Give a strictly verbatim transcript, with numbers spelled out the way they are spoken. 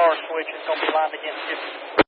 power switch is going to be lined against it.